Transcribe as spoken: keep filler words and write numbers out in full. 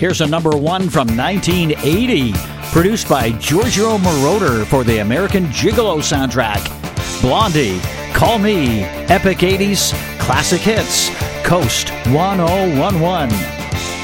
Here's a number one from nineteen eighty, produced by Giorgio Moroder for the American Gigolo soundtrack. Blondie, Call Me, Epic eighties, Classic Hits, Coast one oh one one.